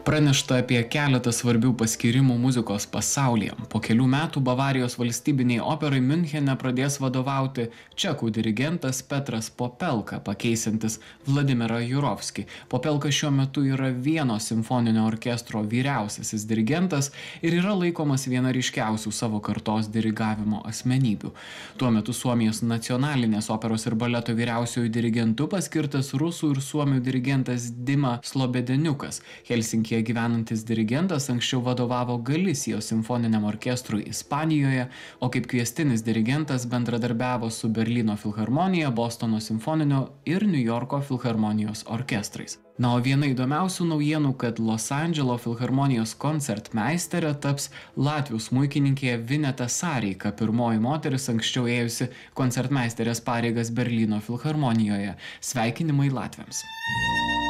Pranešta apie keletą svarbių paskyrimų muzikos pasaulyje. Po kelių metų Bavarijos valstybiniai operai Miunchene pradės vadovauti čekų dirigentas Petras Popelka, pakeisintis Vladimirą Jurovskį. Popelka šiuo metu yra Vieno simfoninio orkestro vyriausiasis dirigentas ir yra laikomas viena ryškiausių savo kartos dirigavimo asmenybių. Tuo metu Suomijos nacionalinės operos ir baleto vyriausiojų dirigentu paskirtas rusų ir suomių dirigentas Dima Slobedeniukas. Helsinkyje gyvenantis dirigentas anksčiau vadovavo Galisijos simfoniniam orkestrui Ispanijoje, o kaip kviestinis dirigentas bendradarbiavo su Berlyno filharmonija, Bostono simfoninio ir Niujorko filharmonijos orkestrais. O viena įdomiausių naujienų, kad Los Andželo filharmonijos koncertmeisterė taps latvių smuikininkė Vineta Sareika, pirmoji moteris anksčiau ėjusi koncertmeisterės pareigas Berlyno filharmonijoje. Sveikinimai latviams.